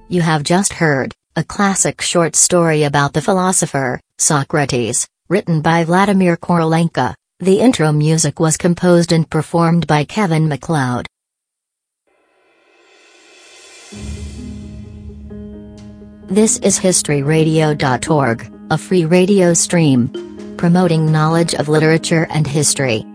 You have just heard a classic short story about the philosopher, Socrates, written by Vladimir Korolenko. The intro music was composed and performed by Kevin MacLeod. This is historyradio.org, a free radio stream promoting knowledge of literature and history.